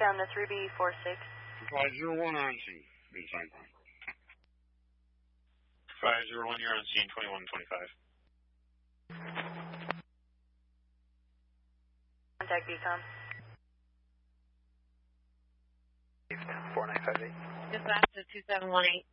Becom to 3B46. 501 on scene. Inside. 501, you're on scene 2125. Contact Becom. 4958. Dispatch to 2718.